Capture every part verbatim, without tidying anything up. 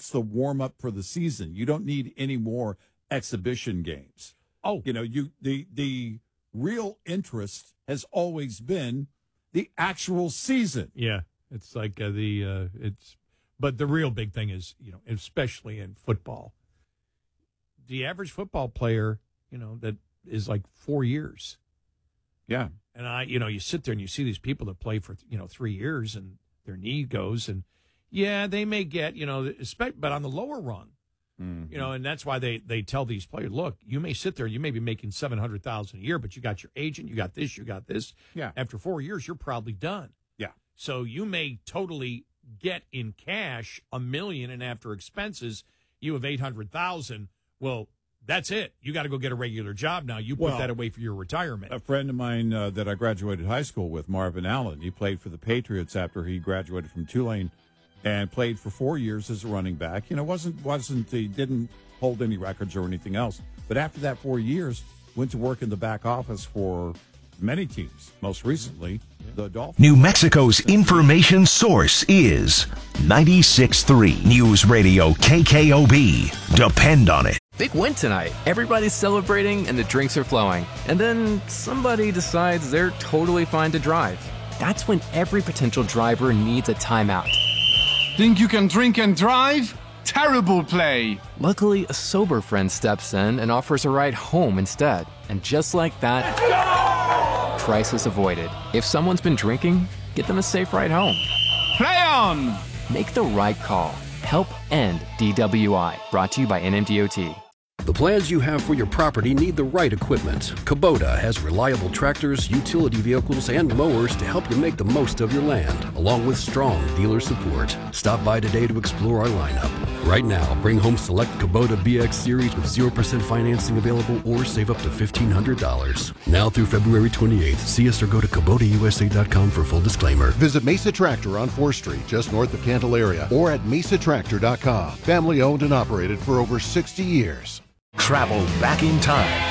that's the warm-up for the season. You don't need any more exhibition games. Oh. You know, you the the real interest has always been the actual season. Yeah, it's like uh, the uh, it's, but the real big thing is, you know, especially in football, the average football player, you know, that is like four years. Yeah, and I, you know, you sit there and you see these people that play for, you know, three years and their knee goes, and yeah, they may get, you know, but on the lower rung. Mm-hmm. You know, and that's why they, they tell these players, look, you may sit there, you may be making seven hundred thousand dollars a year, but you got your agent, you got this, you got this. Yeah. After four years, you're probably done. Yeah. So you may totally get in cash a million, and after expenses, you have eight hundred thousand dollars. Well, that's it. You got to go get a regular job now. You put well, that away for your retirement. A friend of mine uh, that I graduated high school with, Marvin Allen, he played for the Patriots after he graduated from Tulane and played for four years as a running back. You know, wasn't wasn't he didn't hold any records or anything else. But after that four years, went to work in the back office for many teams. Most recently, the Dolphins. New Mexico's information source is ninety-six point three News Radio K K O B. Depend on it. Big win tonight. Everybody's celebrating and the drinks are flowing. And then somebody decides they're totally fine to drive. That's when every potential driver needs a timeout. Think you can drink and drive? Terrible play. Luckily, a sober friend steps in and offers a ride home instead. And just like that, crisis avoided. If someone's been drinking, get them a safe ride home. Play on! Make the right call. Help end D W I. Brought to you by N M D O T. The plans you have for your property need the right equipment. Kubota has reliable tractors, utility vehicles, and mowers to help you make the most of your land, along with strong dealer support. Stop by today to explore our lineup. Right now, bring home select Kubota B X Series with zero percent financing available or save up to fifteen hundred dollars. Now through February twenty-eighth, see us or go to Kubota U S A dot com for full disclaimer. Visit Mesa Tractor on fourth Street, just north of Candelaria, or at mesa tractor dot com. Family owned and operated for over sixty years. Travel back in time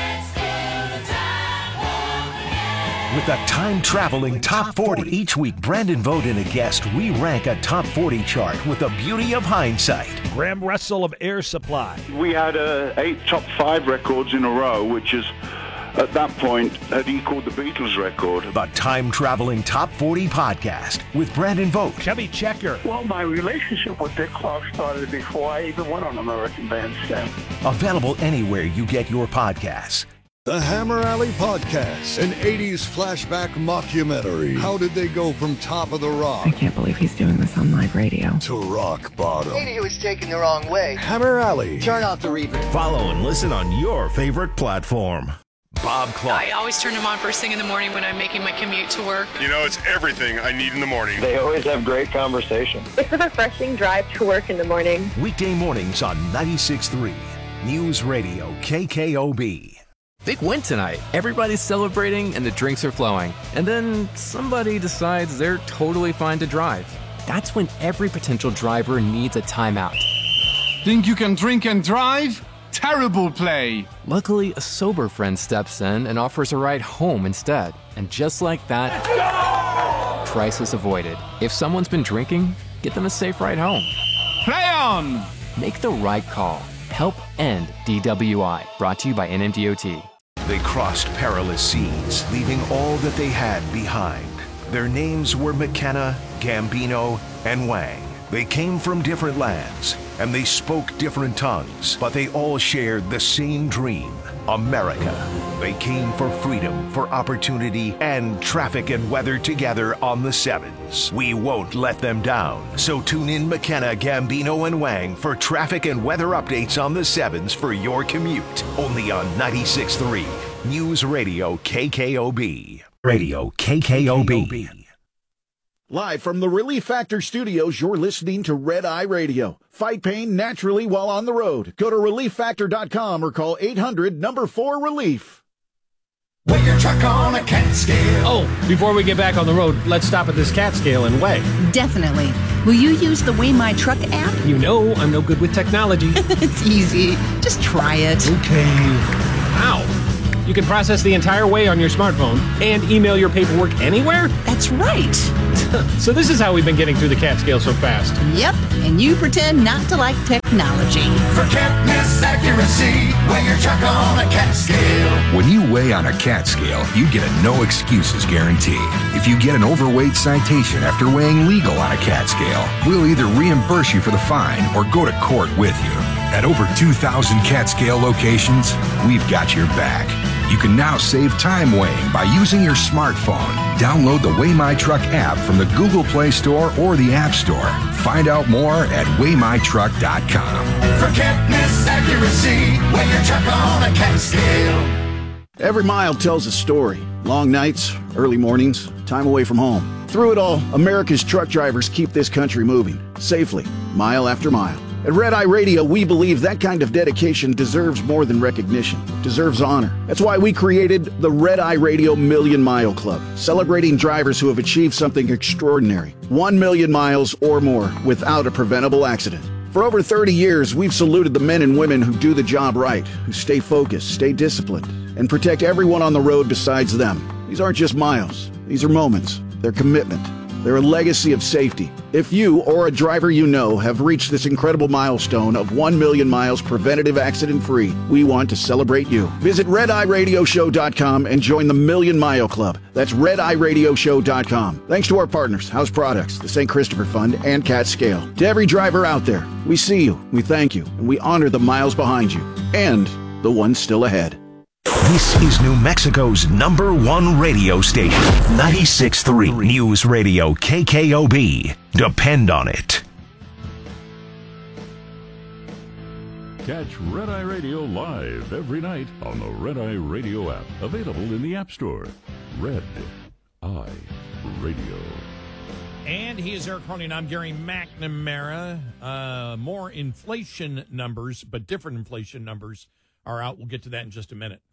with a time-traveling top forty. Each week, Brandon Vogt and a guest, we rank a top forty chart with the beauty of hindsight. Graham Russell of Air Supply. We had uh, eight top five records in a row, which is, at that point, had equaled the Beatles record. The time-traveling top forty podcast with Brandon Vogt. Chubby Checker. Well, my relationship with Dick Clark started before I even went on American Bandstand. Available anywhere you get your podcasts. The Hammer Alley Podcast, an eighties flashback mockumentary. How did they go from top of the rock? I can't believe he's doing this on live radio. To rock bottom. Maybe he was taken the wrong way. Hammer Alley. Turn off the reverb. Follow and listen on your favorite platform. Bob Clark. I always turn them on first thing in the morning when I'm making my commute to work. You know, it's everything I need in the morning. They always have great conversation. It's a refreshing drive to work in the morning. Weekday mornings on ninety-six point three News Radio K K O B. Big win tonight. Everybody's celebrating and the drinks are flowing. And then somebody decides they're totally fine to drive. That's when every potential driver needs a timeout. Think you can drink and drive? Terrible play. Luckily, a sober friend steps in and offers a ride home instead. And just like that, crisis avoided. If someone's been drinking, get them a safe ride home. Play on! Make the right call. Help end D W I. Brought to you by N M D O T. They crossed perilous seas, leaving all that they had behind. Their names were McKenna, Gambino, and Wang. They came from different lands, and they spoke different tongues, but they all shared the same dream, America. They came for freedom, for opportunity, and traffic and weather together on the Sevens. We won't let them down. So tune in McKenna, Gambino, and Wang for traffic and weather updates on the Sevens for your commute. Only on ninety-six point three News Radio K K O B. Radio K K O B. Live from the Relief Factor Studios, you're listening to Red Eye Radio. Fight pain naturally while on the road. Go to relief factor dot com or call eight hundred number four relief. Weigh your truck on a cat scale. Oh, before we get back on the road, let's stop at this cat scale and weigh. Definitely. Will you use the Weigh My Truck app? You know I'm no good with technology. It's easy. Just try it. Okay. Ow. You can process the entire weigh on your smartphone and email your paperwork anywhere? That's right. So this is how we've been getting through the Catskill so fast. Yep, and you pretend not to like technology. For can't miss accuracy, weigh your truck on a cat scale. When you weigh on a cat scale, you get a no excuses guarantee. If you get an overweight citation after weighing legal on a cat scale, we'll either reimburse you for the fine or go to court with you. At over two thousand cat scale locations, we've got your back. You can now save time weighing by using your smartphone. Download the Weigh My Truck app from the Google Play Store or the App Store. Find out more at weigh my truck dot com. For can't miss accuracy, weigh your truck on a cat scale. Every mile tells a story. Long nights, early mornings, time away from home. Through it all, America's truck drivers keep this country moving, safely, mile after mile. At Red Eye Radio, we believe that kind of dedication deserves more than recognition, deserves honor. That's why we created the Red Eye Radio Million Mile Club, celebrating drivers who have achieved something extraordinary. One million miles or more without a preventable accident. For over thirty years, we've saluted the men and women who do the job right, who stay focused, stay disciplined, and protect everyone on the road besides them. These aren't just miles. These are moments. They're commitment. They're a legacy of safety. If you or a driver you know have reached this incredible milestone of one million miles preventative accident-free, we want to celebrate you. Visit red eye radio show dot com and join the Million Mile Club. That's red eye radio show dot com. Thanks to our partners, House Products, the Saint Christopher Fund, and Cat Scale. To every driver out there, we see you, we thank you, and we honor the miles behind you, and the ones still ahead. This is New Mexico's number one radio station, ninety-six point three News Radio K K O B. Depend on it. Catch Red Eye Radio live every night on the Red Eye Radio app, available in the App Store. Red Eye Radio. And he is Eric Cronin. I'm Gary McNamara. Uh, more inflation numbers, but different inflation numbers are out. We'll get to that in just a minute.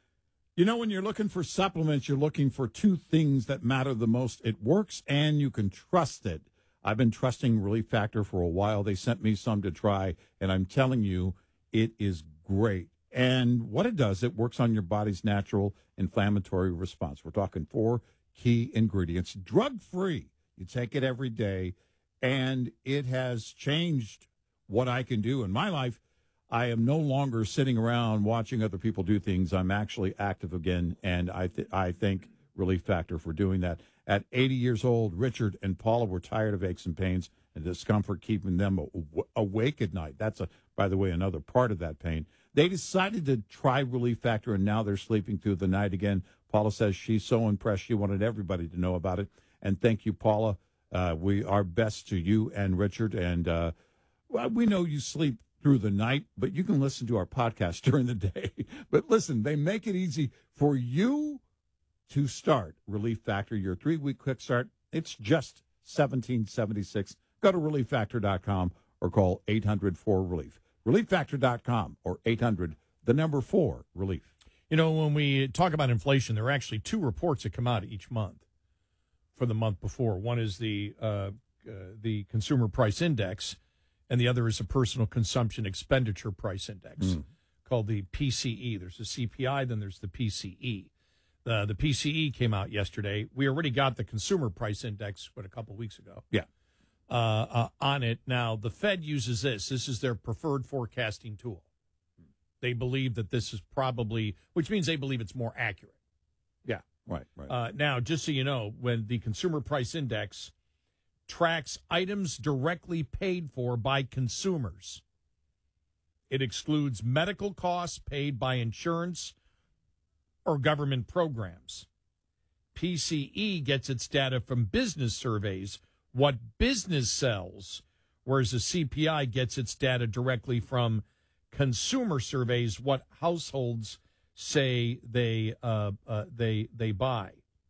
You know, when you're looking for supplements, you're looking for two things that matter the most. It works and you can trust it. I've been trusting Relief Factor for a while. They sent me some to try, and I'm telling you, it is great. And what it does, it works on your body's natural inflammatory response. We're talking four key ingredients, drug-free. You take it every day, and it has changed what I can do in my life. I am no longer sitting around watching other people do things. I'm actually active again, and I th- I thank Relief Factor for doing that. At eighty years old, Richard and Paula were tired of aches and pains and discomfort keeping them aw- awake at night. That's, a, by the way, another part of that pain. They decided to try Relief Factor, and now they're sleeping through the night again. Paula says she's so impressed she wanted everybody to know about it. And thank you, Paula. Uh, we are best to you and Richard. And uh, well, we know you sleep through the night, but you can listen to our podcast during the day. But listen, they make it easy for you to start Relief Factor, your three-week quick start. It's just seventeen seventy-six. Go to relief factor dot com or call eight hundred four relief. relief factor dot com or eight hundred, the number four, relief. You know, when we talk about inflation, there are actually two reports that come out each month for the month before. One is the uh, uh, the Consumer Price Index, and the other is a Personal Consumption Expenditure Price Index mm. called the P C E. There's the C P I, then there's the P C E. Uh, the P C E came out yesterday. We already got the Consumer Price Index, what, a couple weeks ago? Yeah. Uh, uh, on it. Now, the Fed uses this. This is their preferred forecasting tool. They believe that this is probably, which means they believe it's more accurate. Yeah, right, right. Uh, now, just so you know, when the Consumer Price Index tracks items directly paid for by consumers, it excludes medical costs paid by insurance or government programs. P C E gets its data from business surveys, what business sells, whereas the C P I gets its data directly from consumer surveys, what households say they uh, uh, they they buy.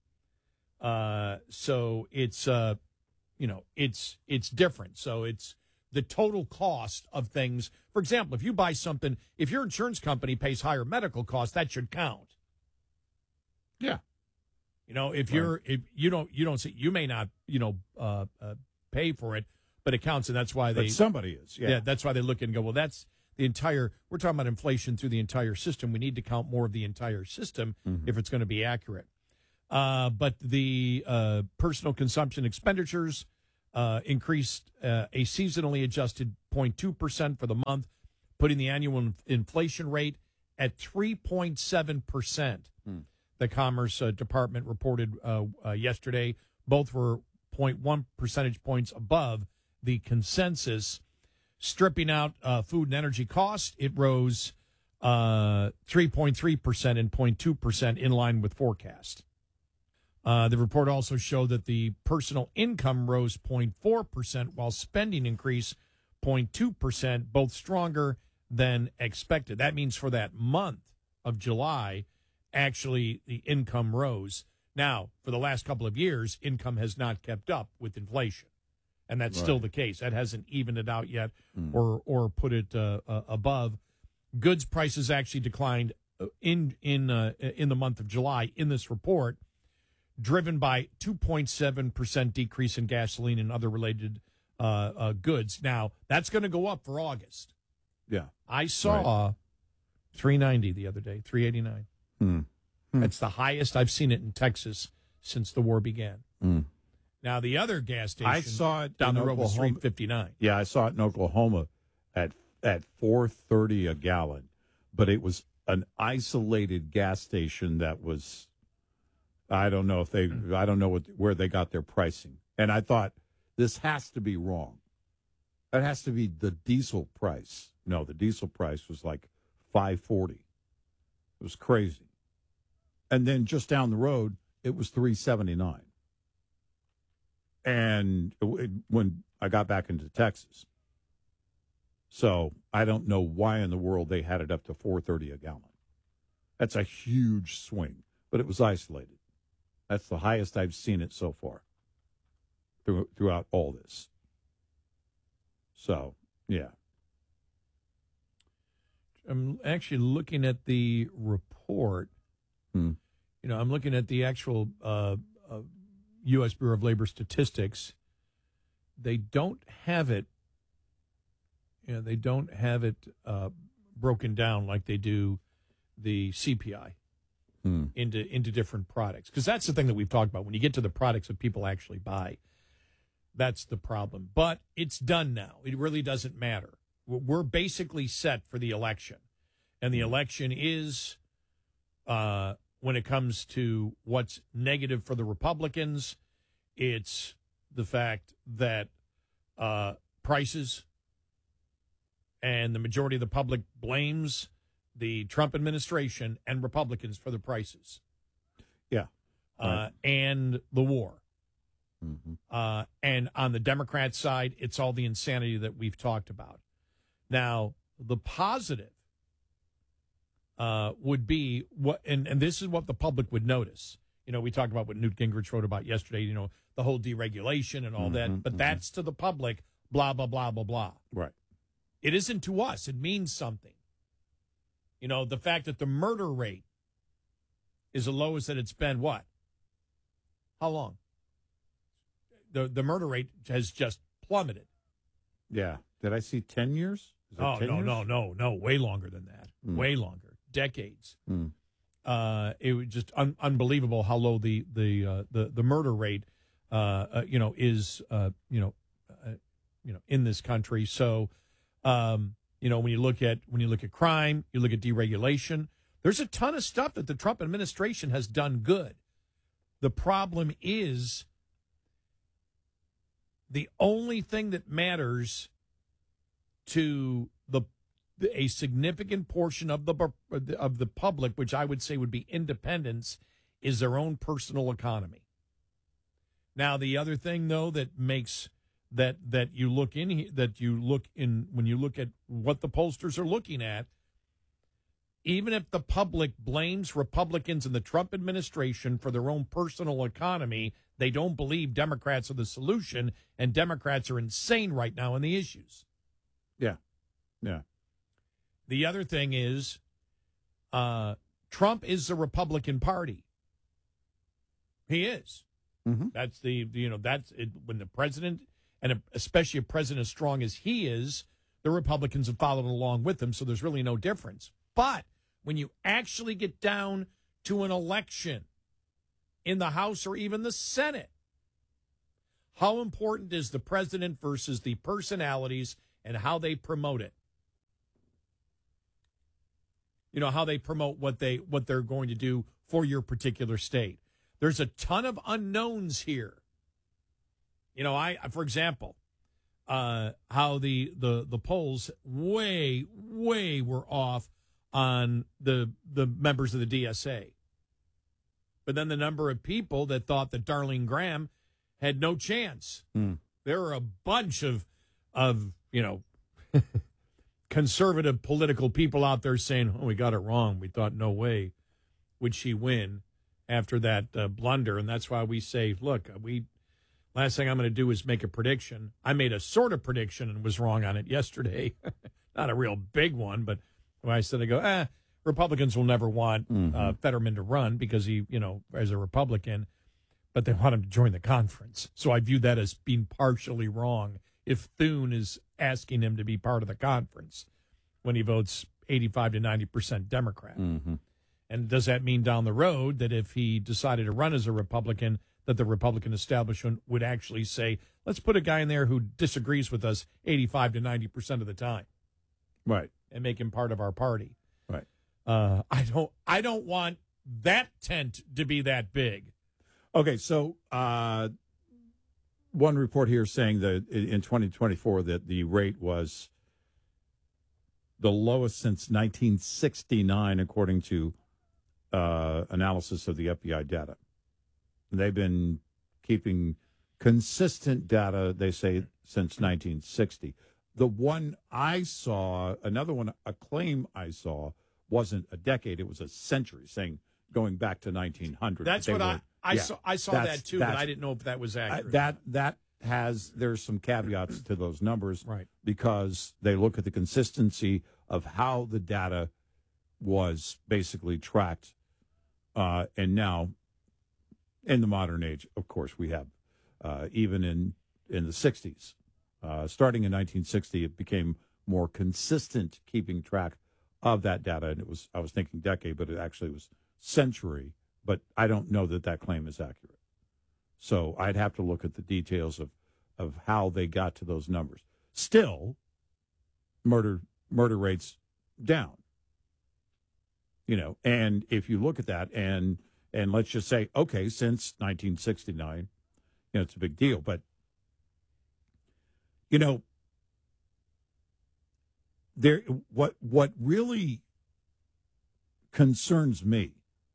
Uh, so it's uh, you know it's it's different. So it's the total cost of things. For example, if you buy something, if your insurance company pays higher medical costs, that should count. Yeah. You know, if you're, if you don't, you don't see, you may not, you know, uh, uh, pay for it, but it counts, and that's why they. But somebody is, yeah. Yeah, that's why they look and go, well, that's the entire. We're talking about inflation through the entire system. We need to count more of the entire system mm-hmm. if it's going to be accurate. Uh, but the uh, personal consumption expenditures uh, increased uh, a seasonally adjusted zero point two percent for the month, putting the annual in- inflation rate at three point seven percent. Hmm. The Commerce uh, Department reported uh, uh, yesterday. Both were zero point one percentage points above the consensus. Stripping out uh, food and energy costs, it rose uh, three point three percent and zero point two percent in line with forecast. Uh, the report also showed that the personal income rose zero point four percent while spending increased zero point two percent, both stronger than expected. That means for that month of July, actually the income rose. Now, for the last couple of years, income has not kept up with inflation, and that's Right. still the case. That hasn't evened it out yet Mm. or or put it uh, uh, above. Goods prices actually declined uh, in in uh, in the month of July in this report, driven by two point seven percent decrease in gasoline and other related uh, uh, goods. Now, that's going to go up for August. Yeah. I saw three ninety the other day, three eighty-nine. Hmm. That's the highest I've seen it in Texas since the war began. Hmm. Now, the other gas station I saw it down in the road was Oklahoma. three fifty-nine. Yeah, I saw it in Oklahoma at at four thirty a gallon, but it was an isolated gas station that was. I don't know if they. I don't know what, where they got their pricing, and I thought this has to be wrong. It has to be the diesel price. No, the diesel price was like five forty. It was crazy, and then just down the road, it was three seventy nine. And it, it, when I got back into Texas, so I don't know why in the world they had it up to four thirty a gallon. That's a huge swing, but it was isolated. That's the highest I've seen it so far through, throughout all this. So, yeah. I'm actually looking at the report. Hmm. You know, I'm looking at the actual uh, uh, U S Bureau of Labor Statistics. They don't have it. You know, they don't have it uh, broken down like they do the C P I hmm. into into different products. Because that's the thing that we've talked about. When you get to the products that people actually buy, that's the problem. But it's done now. It really doesn't matter. We're basically set for the election. And the election is, uh, when it comes to what's negative for the Republicans, it's the fact that uh, prices and the majority of the public blames the Trump administration and Republicans for the prices. Yeah. Uh, Right. and the war. Mm-hmm. Uh, and on the Democrat side, it's all the insanity that we've talked about. Now, the positive uh, would be what, and, and this is what the public would notice. You know, we talked about what Newt Gingrich wrote about yesterday, you know, the whole deregulation and all Mm-hmm, that, but mm-hmm. that's to the public, blah, blah, blah, blah, blah. Right. It isn't to us. It means something. You know, the fact that the murder rate is the lowest that it's been, what? How long? The the murder rate has just plummeted. Yeah. Did I see ten years? Is it Oh, ten no, years? no, no, no. Way longer than that. Mm. Way longer. Decades. Mm. Uh, it was just un- unbelievable how low the the uh, the, the murder rate, uh, uh, you know, is, uh, you know, uh, you know, in this country. So, um, you know, when you look at when you look at crime, you look at deregulation. There's a ton of stuff that the Trump administration has done good. The problem is the only thing that matters to the a significant portion of the of the public, which I would say would be independents, is their own personal economy. Now, the other thing, though, that makes that that you look in that you look in when you look at what the pollsters are looking at, even if the public blames Republicans and the Trump administration for their own personal economy, they don't believe Democrats are the solution, and Democrats are insane right now on the issues. Yeah. Yeah. The other thing is, uh, Trump is the Republican Party. He is. Mm-hmm. That's the, you know, that's it, when the president, and especially a president as strong as he is, the Republicans have followed along with him, so there's really no difference. But when you actually get down to an election, in the House or even the Senate. How important is the president versus the personalities and how they promote it? You know, how they promote what they what they're going to do for your particular state. There's a ton of unknowns here. You know, I, for example, uh, how the, the, the polls way, way were off on the the members of the D S A. But then the number of people that thought that Darlene Graham had no chance. Mm. There were a bunch of, of you know, conservative political people out there saying, oh, we got it wrong. We thought no way would she win after that uh, blunder. And that's why we say, look, we last thing I'm going to do is make a prediction. I made a sort of prediction and was wrong on it yesterday. Not a real big one, but when I said, I go, eh, Republicans will never want mm-hmm. uh, Fetterman to run because he, you know, as a Republican, but they want him to join the conference. So I view that as being partially wrong if Thune is asking him to be part of the conference when he votes eighty-five to ninety percent Democrat. Mm-hmm. And does that mean down the road that if he decided to run as a Republican, that the Republican establishment would actually say, let's put a guy in there who disagrees with us eighty-five to ninety percent of the time. Right. And make him part of our party. Right. Uh, I don't I don't want that tent to be that big. Okay, so uh, one report here saying that in twenty twenty-four that the rate was the lowest since nineteen sixty-nine, according to uh, analysis of the F B I data. They've been keeping consistent data, they say, since nineteen sixty. The one I saw, another one, a claim I saw, wasn't a decade, it was a century, saying going back to nineteen hundred. That's what were, I, I yeah, saw. I saw that too, but I didn't know if that was accurate. Uh, that that has there's some caveats to those numbers, right? Because they look at the consistency of how the data was basically tracked, uh, and now in the modern age, of course, we have uh, even in in the sixties, uh, starting in nineteen sixty, it became more consistent keeping track of that data, and it was I was thinking decade, but it actually was century. But I don't know that that claim is accurate. So I'd have to look at the details of, of how they got to those numbers. Still, murder murder rates down. You know, and if you look at that and and let's just say, okay, since nineteen sixty-nine, you know, it's a big deal. But, you know, there what what really concerns me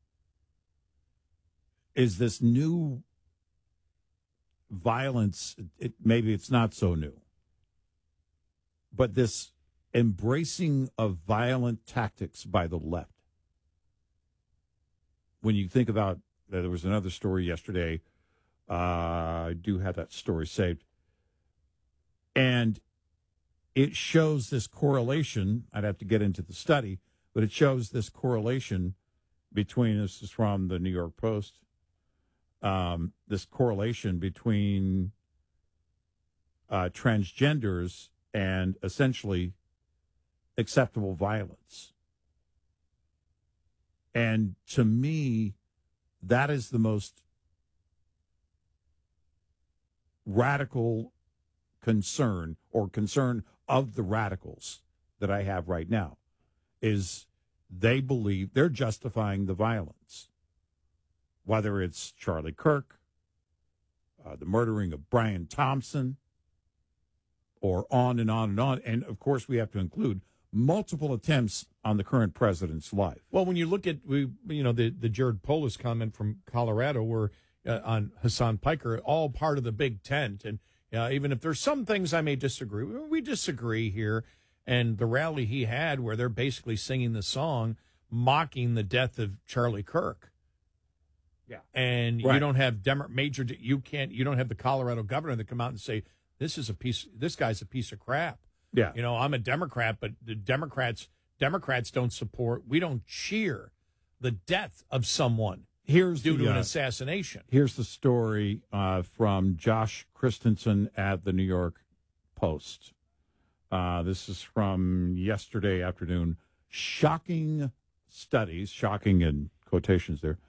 is this new violence. It, maybe it's not so new, but this embracing of violent tactics by the left. When you think about, uh, there was another story yesterday. Uh, I do have that story saved. And it shows this correlation. I'd have to get into the study, but it shows this correlation between, this is from the New York Post, um, this correlation between uh, transgenders and essentially acceptable violence. And to me, that is the most radical concern or concern of the radicals that I have right now, is they believe they're justifying the violence. Whether it's Charlie Kirk, uh, the murdering of Brian Thompson, or on and on and on. And, of course, we have to include multiple attempts on the current president's life. Well, when you look at, we, you know, the, the Jared Polis comment from Colorado where uh, on Hassan Piker, all part of the big tent. And uh, even if there's some things I may disagree, we disagree here. And the rally he had where they're basically singing the song mocking the death of Charlie Kirk. Yeah. And right. you don't have Demo- major, you can't, you don't have the Colorado governor that come out and say, this is a piece, this guy's a piece of crap. Yeah. You know, I'm a Democrat, but the Democrats, Democrats don't support, we don't cheer the death of someone here's due the, to an uh, assassination. Here's the story uh, from Josh Christensen at the New York Post. Uh, this is from yesterday afternoon. Shocking studies, shocking in quotations there,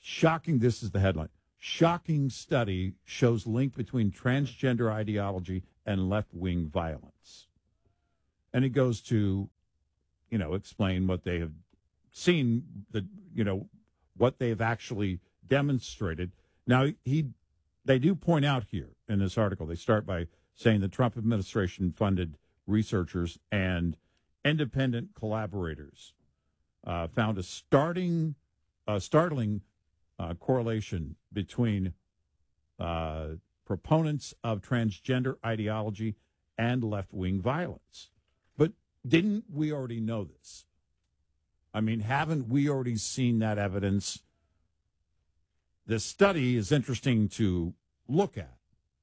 Shocking, this is the headline. Shocking study shows link between transgender ideology and left-wing violence. And it goes to, you know, explain what they have seen, the, you know, what they have actually demonstrated. Now, he, they do point out here in this article, they start by saying the Trump administration funded researchers and independent collaborators uh, found a starting, uh, startling uh, correlation between uh, proponents of transgender ideology and left-wing violence. But didn't we already know this? I mean, haven't we already seen that evidence? This study is interesting to look at,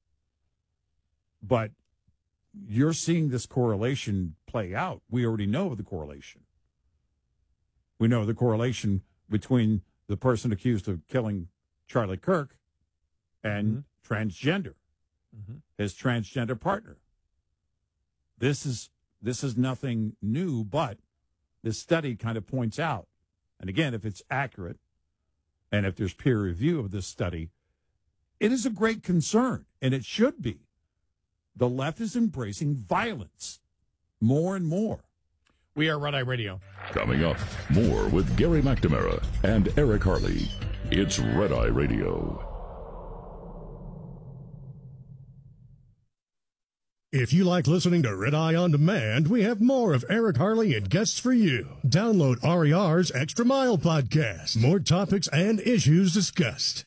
but you're seeing this correlation play out. We already know the correlation. We know the correlation between the person accused of killing Charlie Kirk and mm-hmm. transgender, mm-hmm. his transgender partner. This is this is nothing new, but this study kind of points out, and again, if it's accurate, and if there's peer review of this study, it is a great concern, and it should be. The left is embracing violence more and more. We are Red Eye Radio. Coming up, more with Gary McNamara and Eric Harley. It's Red Eye Radio. If you like listening to Red Eye On Demand, we have more of Eric Harley and guests for you. Download R E R's Extra Mile podcast. More topics and issues discussed.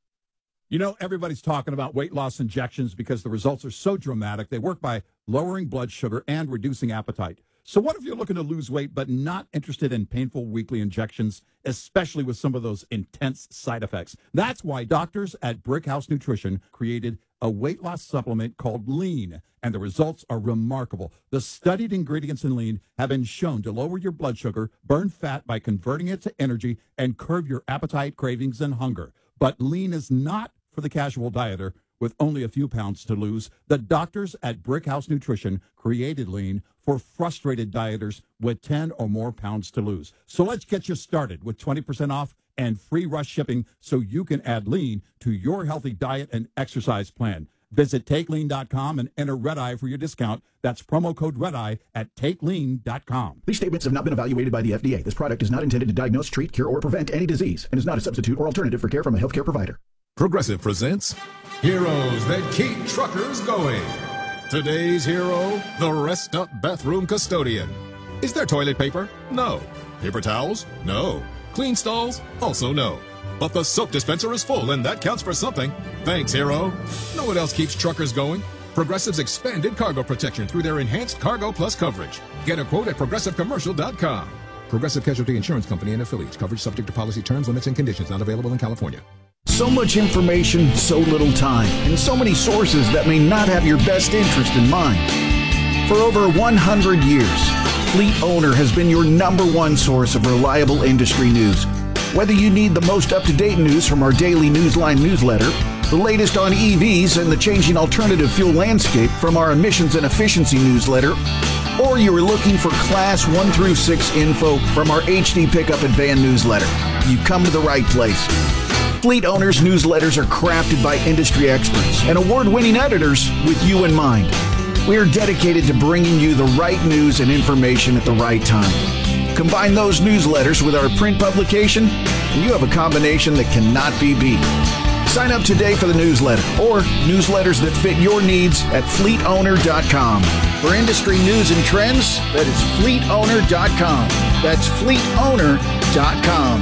You know, everybody's talking about weight loss injections because the results are so dramatic. They work by lowering blood sugar and reducing appetite. So what if you're looking to lose weight but not interested in painful weekly injections, especially with some of those intense side effects? That's why doctors at Brickhouse Nutrition created a weight loss supplement called Lean, and the results are remarkable. The studied ingredients in Lean have been shown to lower your blood sugar, burn fat by converting it to energy, and curb your appetite, cravings, and hunger. But Lean is not for the casual dieter with only a few pounds to lose. The doctors at Brickhouse Nutrition created Lean for frustrated dieters with ten or more pounds to lose. So let's get you started with twenty percent off and free rush shipping so you can add Lean to your healthy diet and exercise plan. Visit take lean dot com and enter Red Eye for your discount. That's promo code Red Eye at take lean dot com. These statements have not been evaluated by the F D A. This product is not intended to diagnose, treat, cure, or prevent any disease and is not a substitute or alternative for care from a healthcare provider. Progressive presents Heroes That Keep Truckers Going. Today's hero, the rest-up bathroom custodian. Is there toilet paper? No. Paper towels? No. Clean stalls? Also no. But the soap dispenser is full, and that counts for something. Thanks, hero. Know what else keeps truckers going? Progressive's expanded cargo protection through their enhanced Cargo Plus coverage. Get a quote at progressive commercial dot com. Progressive Casualty Insurance Company and affiliates. Coverage subject to policy terms, limits, and conditions. Not available in California. So much information, so little time, and so many sources that may not have your best interest in mind. For over one hundred years, Fleet Owner has been your number one source of reliable industry news. Whether you need the most up-to-date news from our daily Newsline newsletter, the latest on E Vs and the changing alternative fuel landscape from our emissions and efficiency newsletter, or you are looking for Class one through six info from our H D Pickup and Van newsletter, you've come to the right place. Fleet Owners newsletters are crafted by industry experts and award-winning editors with you in mind. We are dedicated to bringing you the right news and information at the right time. Combine those newsletters with our print publication, and you have a combination that cannot be beat. Sign up today for the newsletter or newsletters that fit your needs at fleet owner dot com. For industry news and trends, that is fleet owner dot com. That's fleet owner dot com.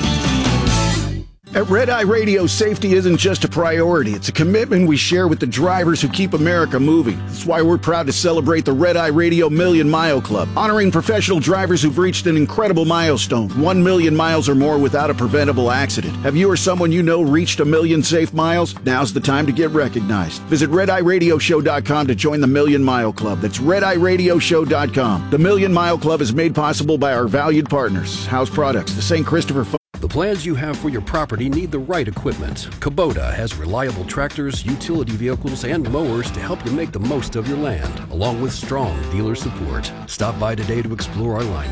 At Red Eye Radio, safety isn't just a priority. It's a commitment we share with the drivers who keep America moving. That's why we're proud to celebrate the Red Eye Radio Million Mile Club, honoring professional drivers who've reached an incredible milestone, one million miles or more without a preventable accident. Have you or someone you know reached a million safe miles? Now's the time to get recognized. Visit red eye radio show dot com to join the Million Mile Club. That's red eye radio show dot com. The Million Mile Club is made possible by our valued partners, House Products, the Saint Christopher Fund. The plans you have for your property need the right equipment. Kubota has reliable tractors, utility vehicles, and mowers to help you make the most of your land, along with strong dealer support. Stop by today to explore our lineup.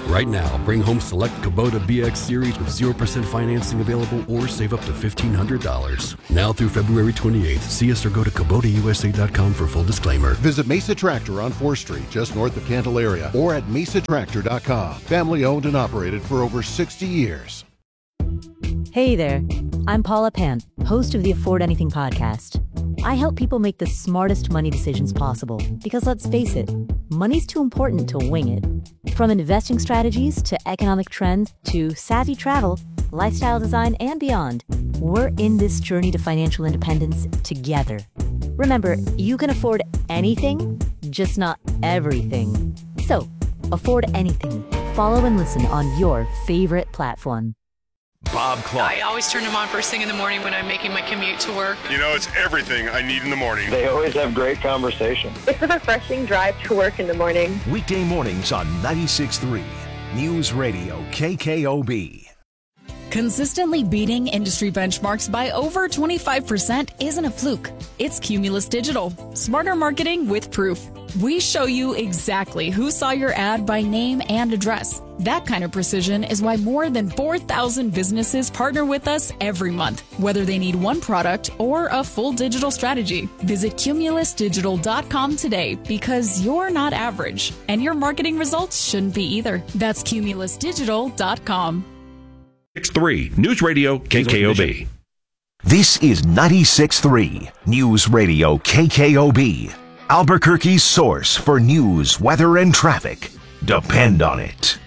Right now, bring home select Kubota B X Series with zero percent financing available or save up to fifteen hundred dollars. Now through February twenty-eighth, see us or go to Kubota U S A dot com for full disclaimer. Visit Mesa Tractor on fourth Street, just north of Candelaria, or at mesa tractor dot com. Family owned and operated for over sixty years. Hey there, I'm Paula Pant, host of the Afford Anything podcast. I help people make the smartest money decisions possible because, let's face it, money's too important to wing it. From investing strategies to economic trends to savvy travel, lifestyle design, and beyond, we're in this journey to financial independence together. Remember, you can afford anything, just not everything. So, afford anything. Follow and listen on your favorite platform. Bob Clark. I always turn them on first thing in the morning when I'm making my commute to work. You know, it's everything I need in the morning. They always have great conversation. It's a refreshing drive to work in the morning. Weekday mornings on ninety-six point three News Radio K K O B. Consistently beating industry benchmarks by over twenty-five percent isn't a fluke. It's Cumulus Digital. Smarter marketing with proof. We show you exactly who saw your ad by name and address. That kind of precision is why more than four thousand businesses partner with us every month, whether they need one product or a full digital strategy. Visit cumulus digital dot com today because you're not average, and your marketing results shouldn't be either. That's cumulus digital dot com. six three News Radio K K O B. This is ninety-six point three News Radio K K O B. Albuquerque's source for news, weather, and traffic. Depend on it.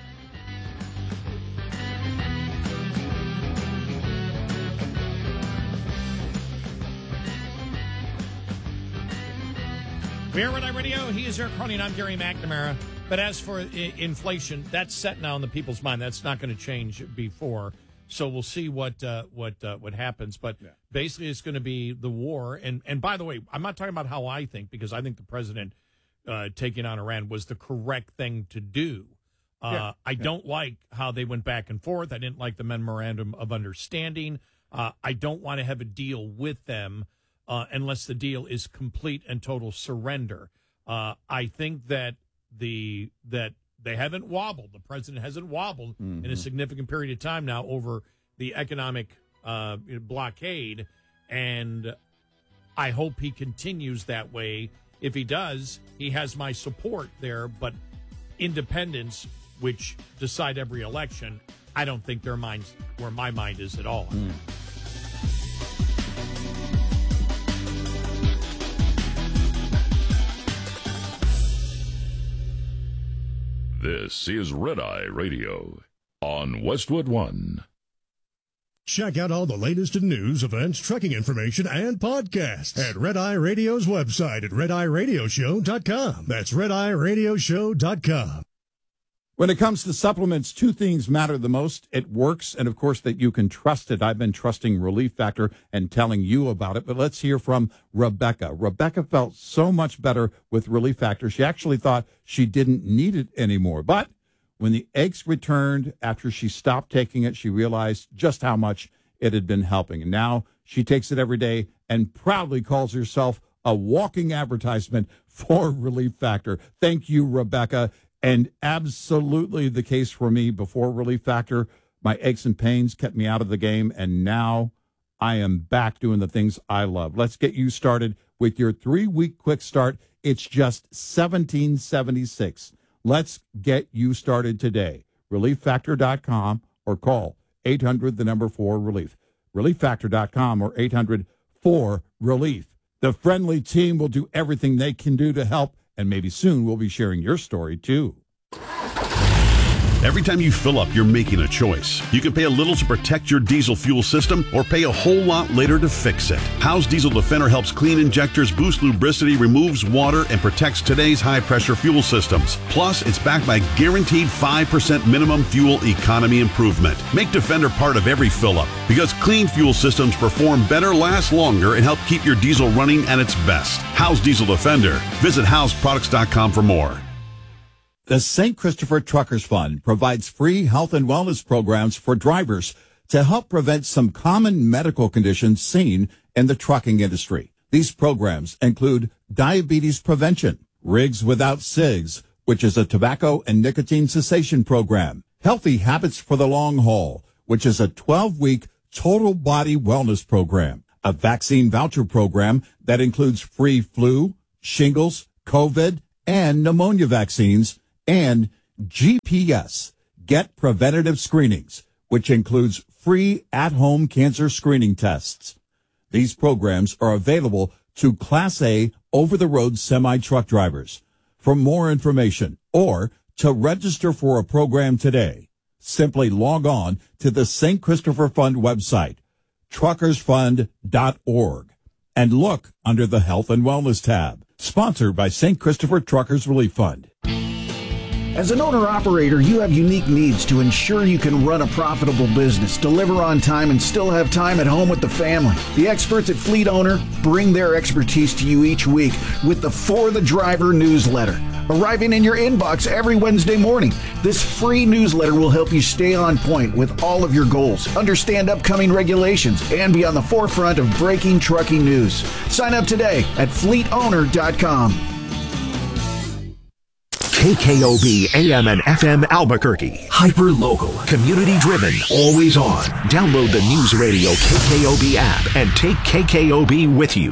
We're Red Eye Radio. He is Eric Carney, and I'm Gary McNamara. But as for I- inflation, that's set now in the people's mind. That's not going to change before. So we'll see what uh, what uh, what happens. But yeah. basically, it's going to be the war. And and by the way, I'm not talking about how I think, because I think the president uh, taking on Iran was the correct thing to do. Uh, yeah. I yeah. don't like how they went back and forth. I didn't like the memorandum of understanding. Uh, I don't want to have a deal with them uh, unless the deal is complete and total surrender. Uh, I think that the that. They haven't wobbled. The president hasn't wobbled mm-hmm. in a significant period of time now over the economic uh, blockade, and I hope he continues that way. If he does, he has my support there, but independents, which decide every election, I don't think their minds where my mind is at all. Mm. This is Red Eye Radio on Westwood One. Check out all the latest in news, events, trucking information, and podcasts at Red Eye Radio's website at red eye radio show dot com. That's red eye radio show dot com. When it comes to supplements, two things matter the most. It works, and, of course, that you can trust it. I've been trusting Relief Factor and telling you about it, but let's hear from Rebecca. Rebecca felt so much better with Relief Factor. She actually thought she didn't need it anymore. But when the aches returned after she stopped taking it, she realized just how much it had been helping. And now she takes it every day and proudly calls herself a walking advertisement for Relief Factor. Thank you, Rebecca. And absolutely the case for me. Before Relief Factor, my aches and pains kept me out of the game, and now I am back doing the things I love. Let's get you started with your three-week quick start. It's just seventeen seventy-six. Let's get you started today. relief factor dot com or call eight hundred, the number four, relief. relief factor dot com or eight hundred, four, relief. The friendly team will do everything they can do to help. And maybe soon we'll be sharing your story, too. Every time you fill up, you're making a choice. You can pay a little to protect your diesel fuel system or pay a whole lot later to fix it. Howe's Diesel Defender helps clean injectors, boost lubricity, removes water, and protects today's high-pressure fuel systems. Plus, it's backed by guaranteed five percent minimum fuel economy improvement. Make Defender part of every fill-up because clean fuel systems perform better, last longer, and help keep your diesel running at its best. Howe's Diesel Defender. Visit house products dot com for more. The Saint Christopher Truckers Fund provides free health and wellness programs for drivers to help prevent some common medical conditions seen in the trucking industry. These programs include diabetes prevention, rigs without cigs, which is a tobacco and nicotine cessation program. Healthy Habits for the Long Haul, which is a twelve-week total body wellness program. A vaccine voucher program that includes free flu, shingles, COVID, and pneumonia vaccines, and G P S, Get Preventative Screenings, which includes free at-home cancer screening tests. These programs are available to Class A over-the-road semi-truck drivers. For more information or to register for a program today, simply log on to the Saint Christopher Fund website, truckers fund dot org, and look under the Health and Wellness tab. Sponsored by Saint Christopher Truckers Relief Fund. As an owner-operator, you have unique needs to ensure you can run a profitable business, deliver on time, and still have time at home with the family. The experts at Fleet Owner bring their expertise to you each week with the For the Driver newsletter, arriving in your inbox every Wednesday morning. This free newsletter will help you stay on point with all of your goals, understand upcoming regulations, and be on the forefront of breaking trucking news. Sign up today at fleet owner dot com. K K O B A M and F M Albuquerque. Hyper local, community driven, always on. Download the News Radio K K O B app and take K K O B with you.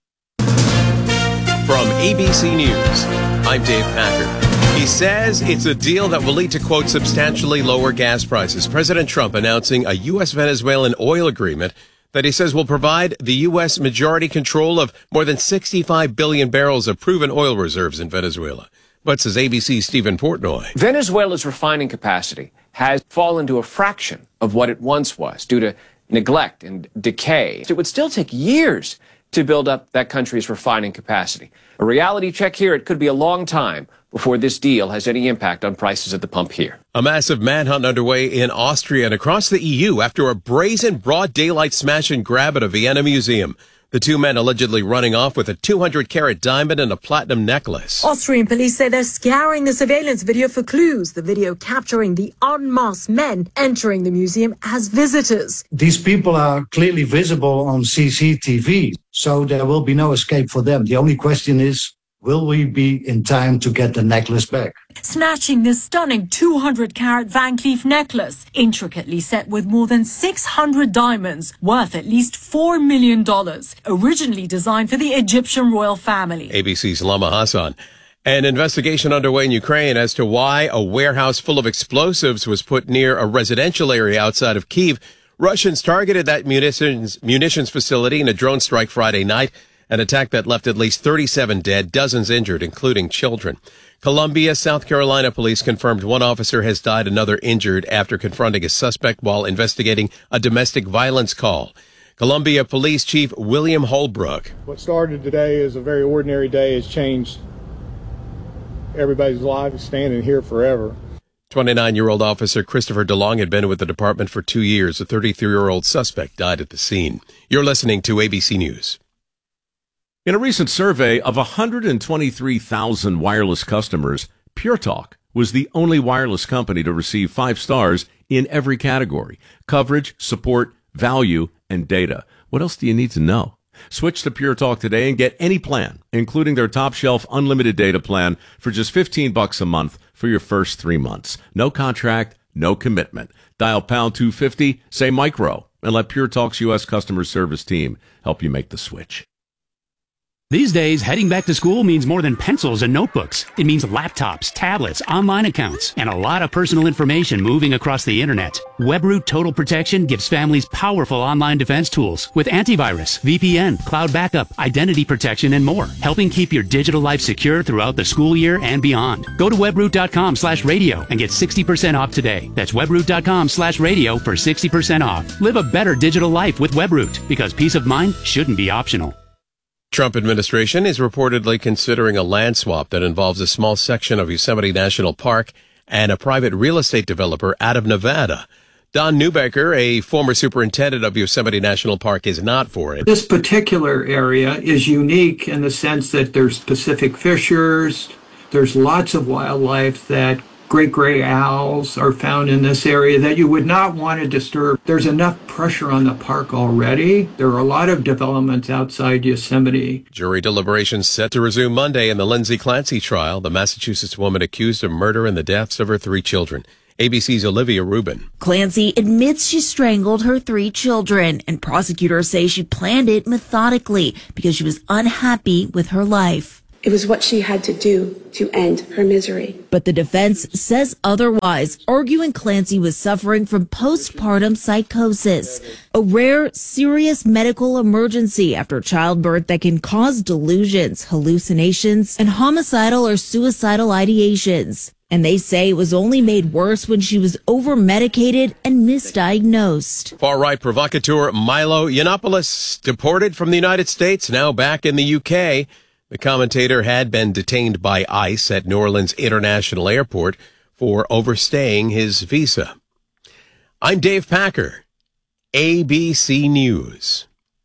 From A B C News, I'm Dave Packer. He says it's a deal that will lead to, quote, substantially lower gas prices. President Trump announcing a U S Venezuelan oil agreement that he says will provide the U S majority control of more than sixty-five billion barrels of proven oil reserves in Venezuela. But, says A B C's Stephen Portnoy, Venezuela's refining capacity has fallen to a fraction of what it once was due to neglect and decay. It would still take years to build up that country's refining capacity. A reality check here, it could be a long time before this deal has any impact on prices at the pump here. A massive manhunt underway in Austria and across the E U after a brazen broad daylight smash and grab at a Vienna museum. The two men allegedly running off with a two hundred carat diamond and a platinum necklace. Austrian police say they're scouring the surveillance video for clues. The video capturing the unmasked men entering the museum as visitors. These people are clearly visible on C C T V, so there will be no escape for them. The only question is, will we be in time to get the necklace back? Snatching this stunning two hundred carat Van Cleef necklace, intricately set with more than six hundred diamonds, worth at least four million dollars, originally designed for the Egyptian royal family. A B C's Lama Hassan. An investigation underway in Ukraine as to why a warehouse full of explosives was put near a residential area outside of Kyiv. Russians targeted that munitions, munitions facility in a drone strike Friday night. An attack that left at least thirty-seven dead, dozens injured, including children. Columbia, South Carolina police confirmed one officer has died, another injured after confronting a suspect while investigating a domestic violence call. Columbia Police Chief William Holbrook. What started today as a very ordinary day has changed everybody's life. Is standing here forever. twenty-nine-year-old officer Christopher DeLong had been with the department for two years. A thirty-three-year-old suspect died at the scene. You're listening to A B C News. In a recent survey of one hundred twenty-three thousand wireless customers, Pure Talk was the only wireless company to receive five stars in every category: coverage, support, value, and data. What else do you need to know? Switch to Pure Talk today and get any plan, including their top shelf unlimited data plan, for just fifteen bucks a month for your first three months. No contract, no commitment. Dial pound two fifty, say micro, and let Pure Talk's U S customer service team help you make the switch. These days, heading back to school means more than pencils and notebooks. It means laptops, tablets, online accounts, and a lot of personal information moving across the internet. WebRoot Total Protection gives families powerful online defense tools with antivirus, V P N, cloud backup, identity protection, and more, helping keep your digital life secure throughout the school year and beyond. Go to webroot.com slash radio and get sixty percent off today. That's webroot.com slash radio for sixty percent off. Live a better digital life with WebRoot, because peace of mind shouldn't be optional. Trump administration is reportedly considering a land swap that involves a small section of Yosemite National Park and a private real estate developer out of Nevada. Don Newbecker, a former superintendent of Yosemite National Park, is not for it. This particular area is unique in the sense that there's Pacific fishers, there's lots of wildlife that great gray owls are found in this area that you would not want to disturb. There's enough pressure on the park already. There are a lot of developments outside Yosemite. Jury deliberations set to resume Monday in the Lindsay Clancy trial, the Massachusetts woman accused of murder and the deaths of her three children. A B C's Olivia Rubin. Clancy admits she strangled her three children, and prosecutors say she planned it methodically because she was unhappy with her life. It was what she had to do to end her misery. But the defense says otherwise, arguing Clancy was suffering from postpartum psychosis, a rare, serious medical emergency after childbirth that can cause delusions, hallucinations, and homicidal or suicidal ideations. And they say it was only made worse when she was over-medicated and misdiagnosed. Far-right provocateur Milo Yiannopoulos, deported from the United States, now back in the U K. The commentator had been detained by ICE at New Orleans International Airport for overstaying his visa. I'm Dave Packer, A B C News.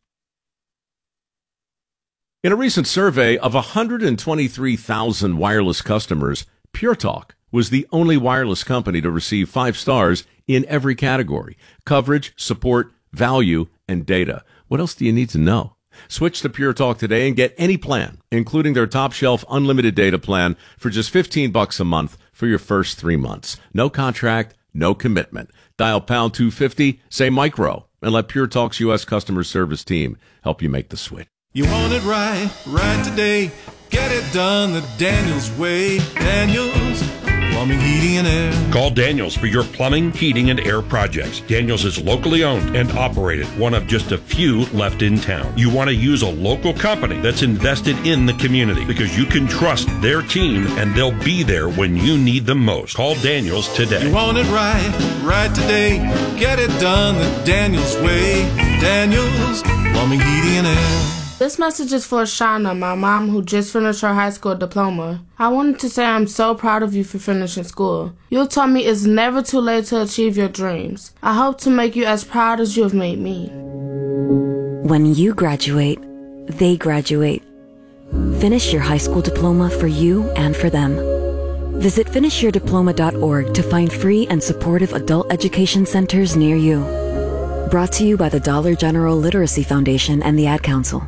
In a recent survey of one hundred twenty-three thousand wireless customers, Pure Talk was the only wireless company to receive five stars in every category: coverage, support, value, and data. What else do you need to know? Switch to Pure Talk today and get any plan, including their top shelf unlimited data plan, for just fifteen bucks a month for your first three months. No contract, no commitment. Dial pound two fifty, say micro, and let Pure Talk's U S customer service team help you make the switch. You want it right, right today. Get it done the Daniels way. Daniels Plumbing, Heating, and Air. Call Daniels for your plumbing, heating, and air projects. Daniels is locally owned and operated, one of just a few left in town. You want to use a local company that's invested in the community because you can trust their team and they'll be there when you need them most. Call Daniels today. You want it right, right today. Get it done the Daniels way. Daniels Plumbing, Heating, and Air. This message is for Shauna, my mom, who just finished her high school diploma. I wanted to say I'm so proud of you for finishing school. You taught me it's never too late to achieve your dreams. I hope to make you as proud as you have made me. When you graduate, they graduate. Finish your high school diploma for you and for them. Visit finish your diploma dot org to find free and supportive adult education centers near you. Brought to you by the Dollar General Literacy Foundation and the Ad Council.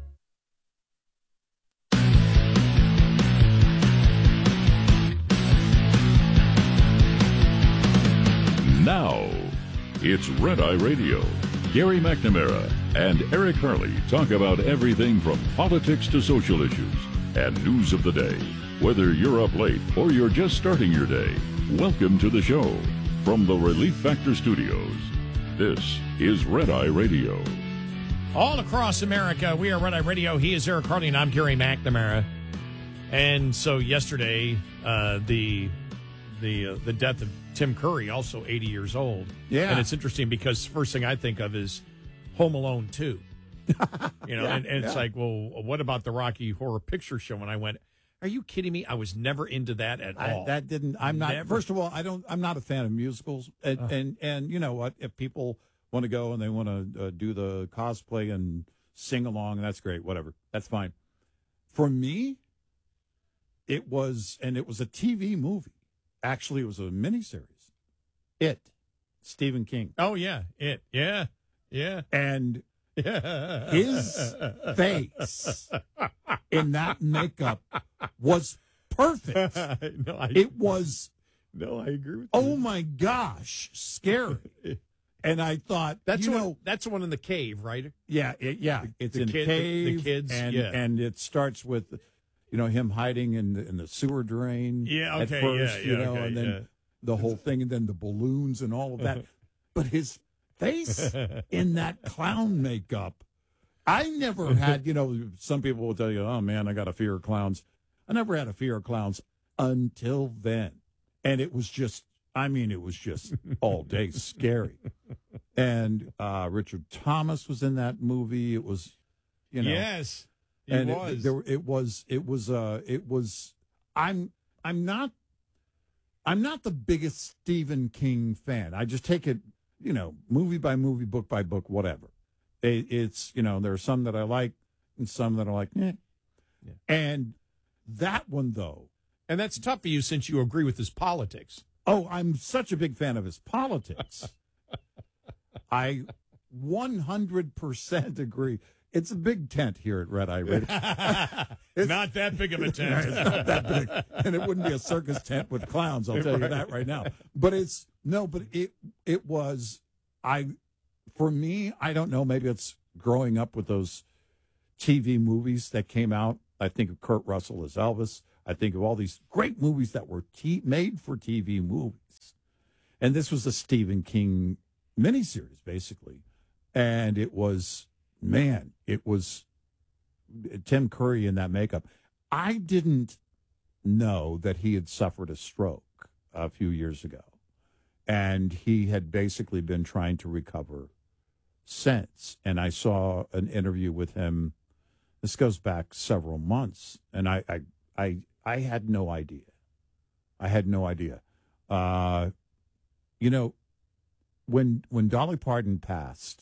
Now, it's Red Eye Radio. Gary McNamara and Eric Harley talk about everything from politics to social issues and news of the day. Whether you're up late or you're just starting your day, welcome to the show. From the Relief Factor Studios, this is Red Eye Radio. All across America, we are Red Eye Radio. He is Eric Harley, and I'm Gary McNamara. And so yesterday, uh, the the uh, the death of Tim Curry, also eighty years old. Yeah. And it's interesting because the first thing I think of is Home Alone two. You know, Yeah, and, and it's yeah. like, well, what about the Rocky Horror Picture Show? And I went, are you kidding me? I was never into that at I, all. that didn't. I'm not. Never. First of all, I don't. I'm not a fan of musicals, and Uh. and, and you know what? If people want to go and they want to uh, do the cosplay and sing along, that's great. Whatever, that's fine. For me, it was, and it was a T V movie. Actually, it was a miniseries. It, Stephen King. Oh yeah, it, yeah, yeah, and yeah. his face in that makeup was perfect. no, I, it was. No, I agree with you. Oh my gosh, scary. And I thought, That's you one, know, that's the one in the cave, right? yeah, it, yeah, The- it's the in kid- a the- cave, the kids, and yeah. and it starts with, you know, him hiding in the, in the sewer drain. Yeah, at okay, first, yeah, you yeah, know, okay, and then yeah. the whole thing, and then the balloons and all of that. But his face in that clown makeup, I never had. You know, some people will tell you, "Oh man, I got a fear of clowns." I never had a fear of clowns until then, and it was just. I mean, it was just all day scary. And uh, Richard Thomas was in that movie. It was, you know, Yes, he and was. It, there, it was, it was, uh, it was. I'm, I'm not, I'm not the biggest Stephen King fan. I just take it, you know, movie by movie, book by book, whatever. It, it's, you know, there are some that I like and some that are like, eh. Yeah. And that one though. And that's tough for you since you agree with his politics. Oh, I'm such a big fan of his politics. I one hundred percent agree. It's a big tent here at Red Eye Radio. Not that big of a tent. It's not that big. And it wouldn't be a circus tent with clowns, I'll tell you Right. that right now. But it's, no, but it it was, I, for me, I don't know, maybe it's growing up with those T V movies that came out. I think of Kurt Russell as Elvis. I think of all these great movies that were t- made for T V movies. And this was a Stephen King miniseries, basically. And it was, man, it was Tim Curry in that makeup. I didn't know that he had suffered a stroke a few years ago. And he had basically been trying to recover since. And I saw an interview with him. This goes back several months. And I, I, I, I had no idea. I had no idea. Uh, you know, when when Dolly Parton passed,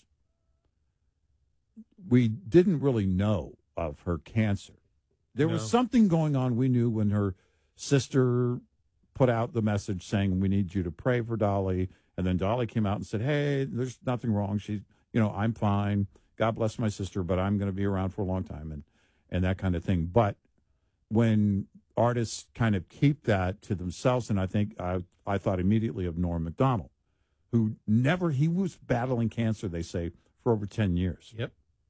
we didn't really know of her cancer. There was No. something going on. We knew when her sister put out the message saying, we need you to pray for Dolly. And then Dolly came out and said, hey, there's nothing wrong. She, you know, I'm fine. God bless my sister, but I'm going to be around for a long time and, and that kind of thing. But when artists kind of keep that to themselves, and I think I, I thought immediately of Norm Macdonald, who never, he was battling cancer, they say, for over ten years. Yep.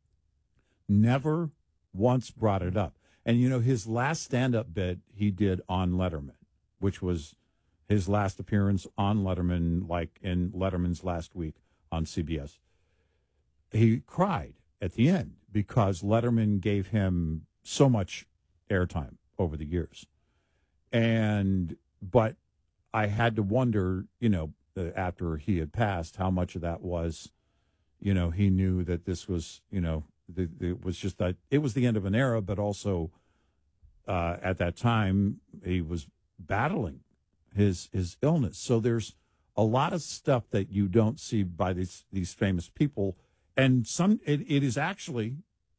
Never once brought it up. And, you know, his last stand-up bit he did on Letterman, which was his last appearance on Letterman, like in Letterman's last week on C B S. He cried at the end because Letterman gave him so much airtime over the years. And, but I had to wonder, you know, uh, after he had passed, how much of that was, you know, he knew that this was, you know, the, the, it was just that it was the end of an era, but also uh, at that time he was battling his his illness. So there's a lot of stuff that you don't see by these these famous people, and some it, it is actually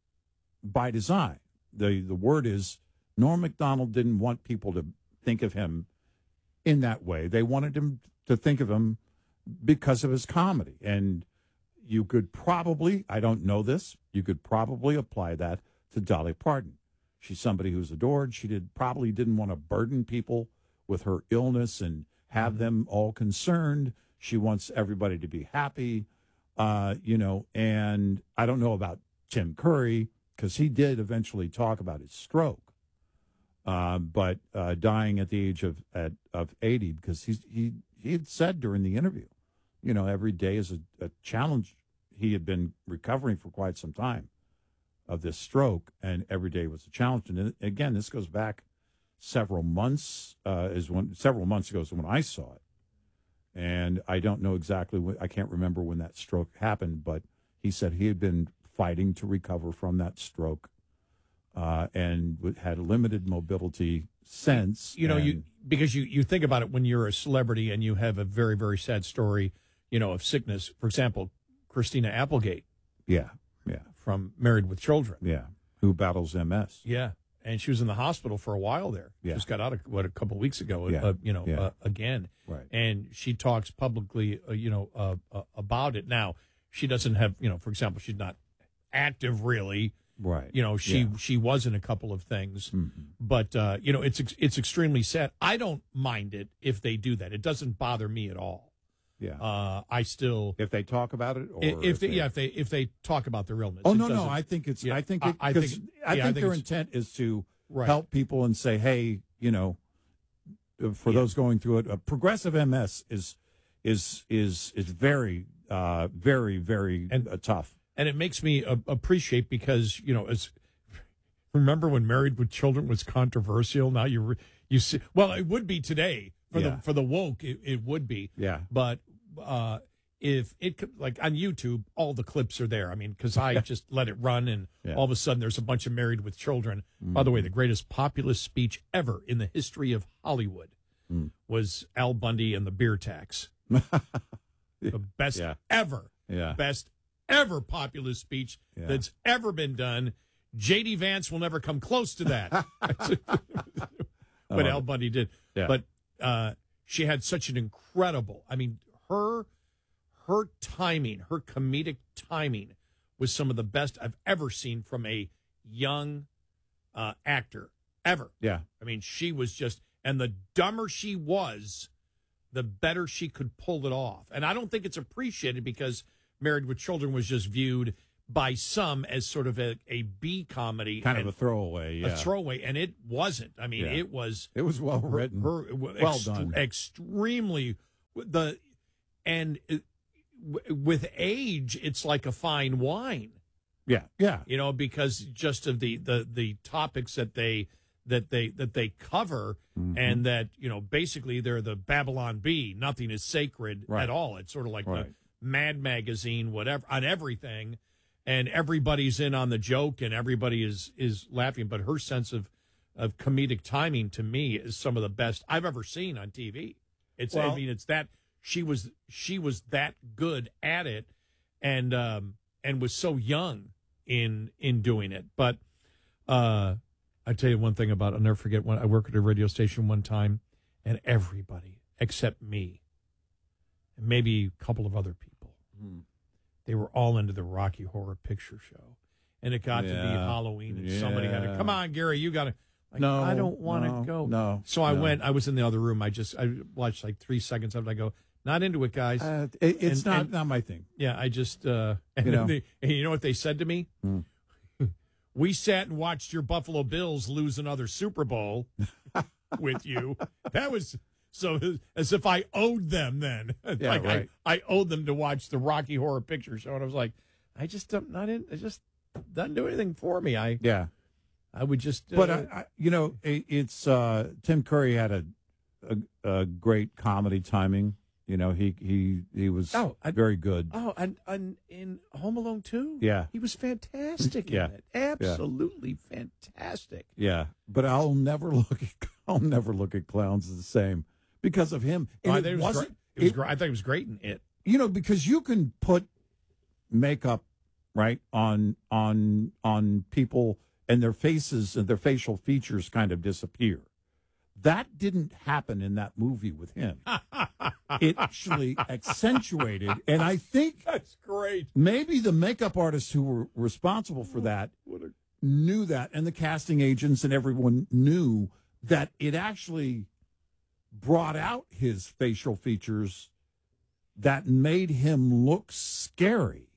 by design. the The word is Norm Macdonald didn't want people to think of him in that way. They wanted him to think of him because of his comedy. And you could probably, I don't know this, you could probably apply that to Dolly Parton. She's somebody who's adored. She did probably didn't want to burden people with her illness and have them all concerned. She wants everybody to be happy, uh, you know, and I don't know about Tim Curry because he did eventually talk about his stroke, uh, but uh, dying at the age of at, of eighty because he's, he he had said during the interview, you know, every day is a, a challenge. He had been recovering for quite some time of this stroke, and every day was a challenge. And again, this goes back several months. Uh, is when several months ago is when I saw it, and I don't know exactly when. I can't remember when that stroke happened, but he said he had been fighting to recover from that stroke, uh, and w- had limited mobility since. You know, and, you because you, you think about it when you're a celebrity and you have a very, very sad story, you know, of sickness. For example, Christina Applegate. Yeah, yeah. From Married with Children. Yeah, who battles M S. Yeah, and she was in the hospital for a while there. Yeah. Just got out, of, what, a couple of weeks ago, Yeah. uh, you know, Yeah. uh, again. Right. And she talks publicly, uh, you know, uh, uh, about it. Now, she doesn't have, you know, for example, she's not active really. Right. You know, she Yeah. she was in a couple of things, Mhm. but uh, you know, it's ex- it's extremely sad. I don't mind it if they do that. It doesn't bother me at all. Yeah. Uh, I still if they talk about it, or if, if they, they- yeah, if they if they talk about their illness. Oh it no, no, doesn't- I think it's. yeah, I think. I, It, I 'cause think. I yeah, think their it's- intent is to Right. help people and say, hey, you know, uh, for Yeah. those going through it, uh, progressive M S is is is is very, uh, very, very And- uh, tough. and it makes me uh, appreciate because you know as remember when Married with Children was controversial. Now you re- you see, well, it would be today for Yeah. the for the woke. It, it would be, Yeah. But uh, if it could, like on YouTube, all the clips are there. I mean, because I just let it run, and Yeah. all of a sudden there's a bunch of Married with Children. By the way, the greatest populist speech ever in the history of Hollywood Mm. was Al Bundy and the beer tax. The best Yeah. ever, Yeah. best ever populist speech Yeah. that's ever been done. J D Vance will never come close to that. Oh what Al Bundy did. Yeah. But uh, she had such an incredible. I mean, her her timing, her comedic timing, was some of the best I've ever seen from a young uh, actor ever. Yeah. I mean, she was just, and the dumber she was, the better she could pull it off. And I don't think it's appreciated because Married with Children was just viewed by some as sort of a, a B comedy. Kind of a throwaway, yeah. A throwaway, and it wasn't. I mean, Yeah. it was. It was well her- written. her- Well ex- done. Extremely. The, and it, w- with age, it's like a fine wine. Yeah, yeah. You know, because just of the, the, the topics that they that they that they cover, Mm-hmm. and that, you know, basically they're the Babylon Bee. Nothing is sacred Right. at all. It's sort of like Right. the Mad Magazine, whatever, on everything, and everybody's in on the joke, and everybody is is laughing. But her sense of of comedic timing, to me, is some of the best I've ever seen on T V. It's I Well- mean, it's that she was she was that good at it, and um and was so young in in doing it. But uh I tell you one thing about I'll never forget when I worked at a radio station one time, and everybody except me, and maybe a couple of other people, they were all into the Rocky Horror Picture Show, and it got to be Yeah. Halloween, and somebody had to Yeah. come on, Gary, you got to. Like, No, I don't want to no, go. no, So I no. went. I was in the other room. I just I watched like three seconds of it. I go, not into it, guys. Uh, it- it's And- not and- not my thing. Yeah, I just uh, and You then know. they, and you know what they said to me? Hmm. We sat and watched your Buffalo Bills lose another Super Bowl with you. That was so as if I owed them. Then, Yeah, like right. I, I owed them to watch the Rocky Horror Picture Show, and I was like, I just don't not in. It just doesn't do anything for me. I Yeah. I would just. Uh, But, I, I, you know, it, it's uh, Tim Curry had a, a, a great comedy timing. You know, he he, he was Oh, I- very good. oh, and, and in Home Alone two, Yeah. he was fantastic Yeah. in it. Absolutely fantastic. Yeah, but I'll never look at I'll never look at clowns the same because of him. Oh, I And think it was wasn't- great. It was it- great. I think it was great in it. You know, because you can put makeup right on on on people and their faces and their facial features kind of disappear. That didn't happen in that movie with him. It actually accentuated, and I think That's great. maybe the makeup artists who were responsible for that knew that, and the casting agents and everyone knew that it actually brought out his facial features that made him look scary.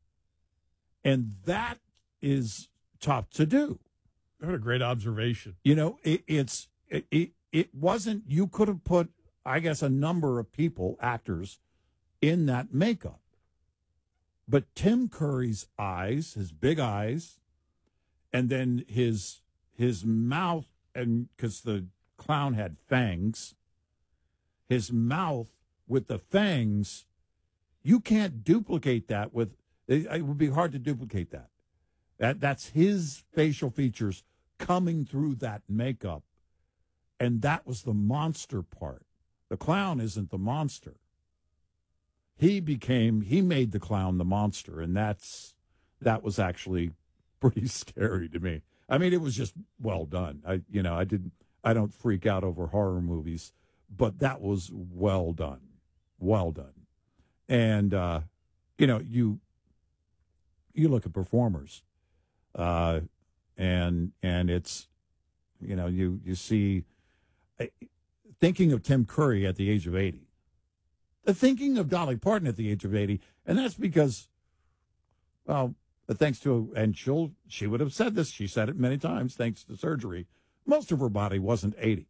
And that is tough to do. What a great observation. You know, it, it's it, it it wasn't. You could have put, I guess, a number of people, actors, in that makeup. But Tim Curry's eyes, his big eyes, and then his his mouth, and because the clown had fangs, his mouth with the fangs, you can't duplicate that with. It, it would be hard to duplicate that. That that's his facial features coming through that makeup. And that was the monster part. The clown isn't the monster. He became, he made the clown the monster. And that's, that was actually pretty scary to me. I mean, it was just well done. I, you know, I didn't, I don't freak out over horror movies, but that was well done. Well done. And, uh, you know, you, you look at performers, uh, and, and it's, you know, you, you see, thinking of Tim Curry at the age of eighty, uh, thinking of Dolly Parton at the age of eighty, and that's because, well, thanks to, and she'll, she would have said this, she said it many times, thanks to surgery, most of her body wasn't eighty.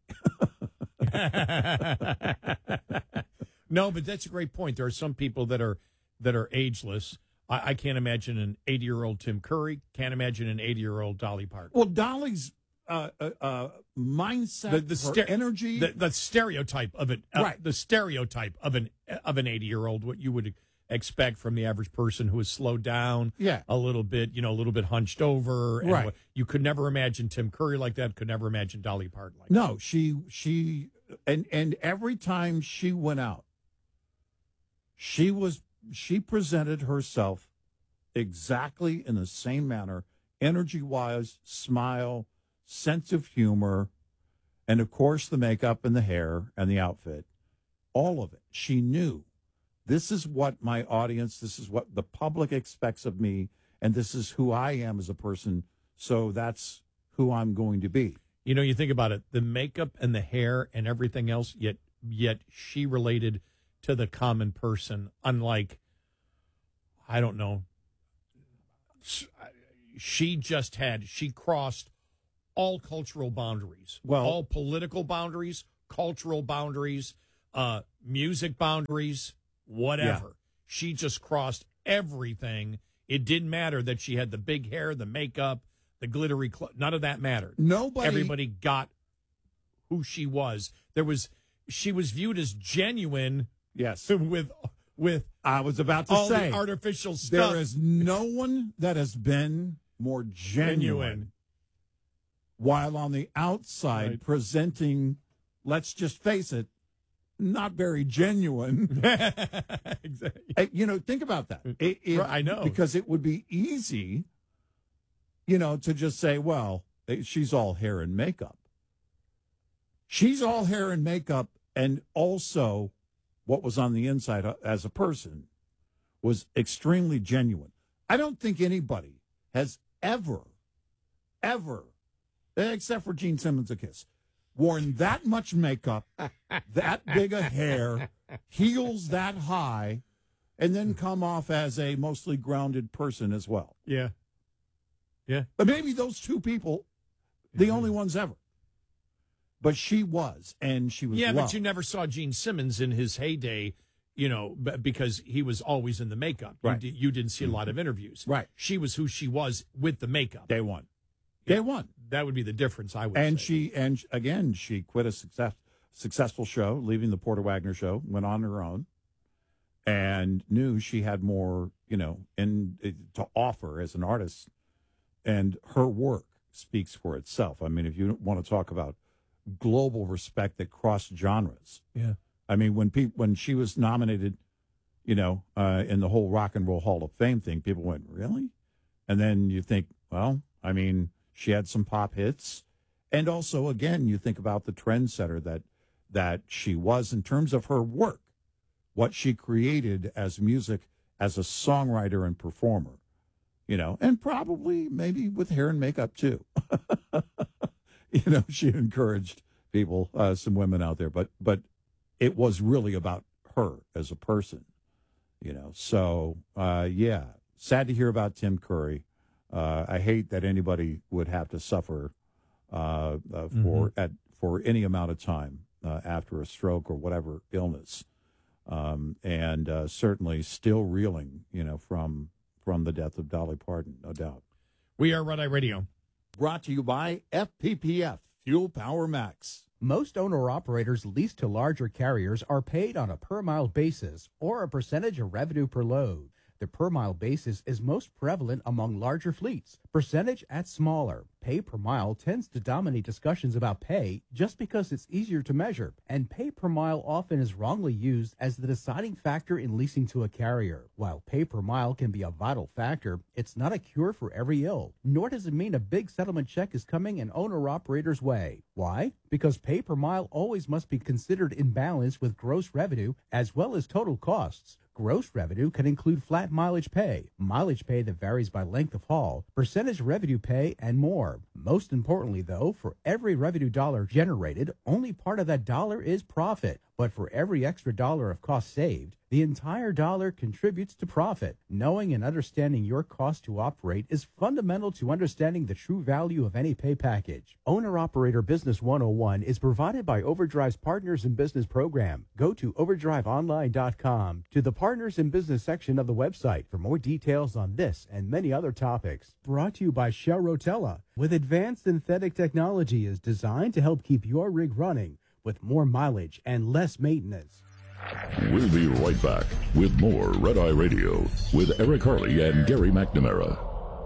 No, but that's a great point. There are some people that are that are ageless. I, I can't imagine an eighty-year-old Tim Curry. Can't imagine an eighty-year-old Dolly Parton. Well, Dolly's uh, uh, uh, mindset, The, the, her ster- energy, the, the stereotype of it, uh, Right. the stereotype of an of an eighty-year-old, what you would expect from the average person who is slowed down, Yeah. a little bit, you know, a little bit hunched over. And Right. what- you could never imagine Tim Curry like that. Could never imagine Dolly Parton like that. No, she she and and every time she went out, she was she presented herself exactly in the same manner, energy wise, smile, sense of humor, And, of course, the makeup and the hair and the outfit, all of it. She knew this is what my audience, this is what the public expects of me, and this is who I am as a person, so that's who I'm going to be. You know, you think about it, the makeup and the hair and everything else, yet yet she related to the common person, unlike, I don't know, she just had, she crossed all cultural boundaries, well, all political boundaries, cultural boundaries, uh, music boundaries, whatever. Yeah. She just crossed everything. It didn't matter that she had the big hair, the makeup, the glittery clothes. None of that mattered. Nobody. Everybody got who she was. There was, she was viewed as genuine. Yes. With, with. I was about to all say. The artificial stuff. There is no one that has been more genuine. genuine. While on the outside right. presenting, let's just face it, not very genuine. Exactly. You know, think about that. It, it, I know. Because it would be easy, you know, to just say, well, she's all hair and makeup. She's all hair and makeup, and also what was on the inside as a person was extremely genuine. I don't think anybody has ever, ever, except for Gene Simmons' A Kiss, worn that much makeup, that big a hair, heels that high, and then come off as a mostly grounded person as well. Yeah. Yeah. But maybe those two people, the only ones ever. But she was, and she was Yeah, loved. but you never saw Gene Simmons in his heyday, you know, b- because he was always in the makeup. Right. You, d- you didn't see a lot of interviews. Right. She was who she was with the makeup. Day one. Day one. That would be the difference, I would and say. she and again she quit a success, successful show, leaving the Porter Wagner show, went on her own, and knew she had more, you know, in to offer as an artist, and her work speaks for itself. I mean, if you want to talk about global respect that crossed genres, yeah. I mean, when pe- when she was nominated, you know, uh, in the whole Rock and Roll Hall of Fame thing, people went, really? And then you think, well, I mean, she had some pop hits. And also, again, you think about the trendsetter that that she was in terms of her work, what she created as music, as a songwriter and performer, you know, and probably maybe with hair and makeup, too. You know, she encouraged people, uh, some women out there, but but it was really about her as a person, you know. So, uh, yeah, sad to hear about Tim Curry. Uh, I hate that anybody would have to suffer uh, uh, for mm-hmm. at for any amount of time uh, after a stroke or whatever illness, um, and uh, certainly still reeling, you know, from from the death of Dolly Parton, no doubt. We are Red Eye Radio, brought to you by F P P F Fuel Power Max. Most owner-operators leased to larger carriers are paid on a per-mile basis or a percentage of revenue per load. The per-mile basis is most prevalent among larger fleets, percentage at smaller. Pay per mile tends to dominate discussions about pay just because it's easier to measure, and pay per mile often is wrongly used as the deciding factor in leasing to a carrier. While pay per mile can be a vital factor, it's not a cure for every ill, nor does it mean a big settlement check is coming an owner-operator's way. Why? Because pay per mile always must be considered in balance with gross revenue as well as total costs. Gross revenue can include flat mileage pay, mileage pay that varies by length of haul, percentage revenue pay, and more. Most importantly, though, for every revenue dollar generated, only part of that dollar is profit. But for every extra dollar of cost saved, the entire dollar contributes to profit. Knowing and understanding your cost to operate is fundamental to understanding the true value of any pay package. Owner-Operator Business one oh one is provided by Overdrive's Partners in Business program. Go to overdrive online dot com to the Partners in Business section of the website for more details on this and many other topics. Brought to you by Shell Rotella, with advanced synthetic technology is designed to help keep your rig running with more mileage and less maintenance. We'll be right back with more Red Eye Radio with Eric Harley and Gary McNamara.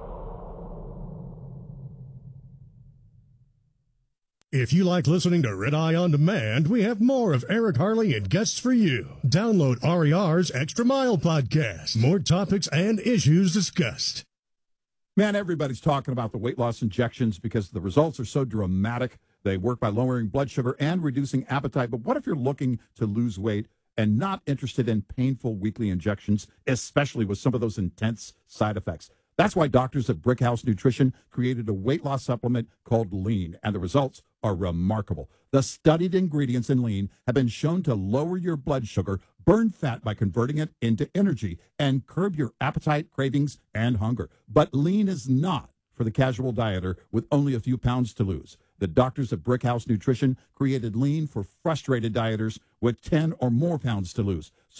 If you like listening to Red Eye On Demand, we have more of Eric Harley and guests for you. Download R E R's Extra Mile podcast. More topics and issues discussed. Man, everybody's talking about the weight loss injections because the results are so dramatic. They work by lowering blood sugar and reducing appetite. But what if you're looking to lose weight and not interested in painful weekly injections, especially with some of those intense side effects? That's why doctors at Brickhouse Nutrition created a weight loss supplement called Lean, and the results are remarkable. The studied ingredients in Lean have been shown to lower your blood sugar, burn fat by converting it into energy, and curb your appetite, cravings, and hunger. But Lean is not for the casual dieter with only a few pounds to lose. The doctors at Brickhouse Nutrition created Lean for frustrated dieters with ten or more pounds to lose.